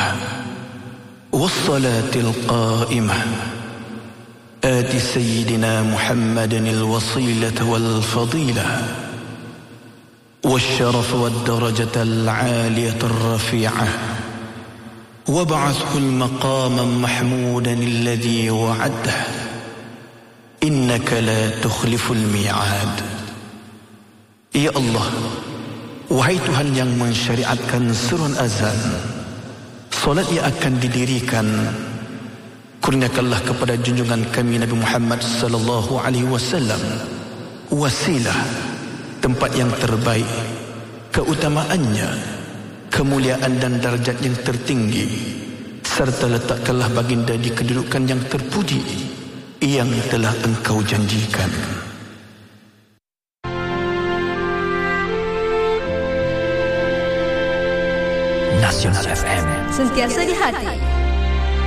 والصلاة القائمة آت سيدنا محمد الوصيلة والفضيلة والشرف والدرجة العالية الرفيعة وابعثه المقام محمودا الذي وعده إنك لا تخلف الميعاد. Ya Allah, wahai Tuhan yang mensyariatkan seruan azan, solat yang akan didirikan, kurniakanlah kepada junjungan kami Nabi Muhammad sallallahu alaihi wasallam wasilah, tempat yang terbaik, keutamaannya, kemuliaan dan darjat yang tertinggi, serta letakkanlah baginda di kedudukan yang terpuji yang telah Engkau janjikan. Nasional FM, sentiasa di hati.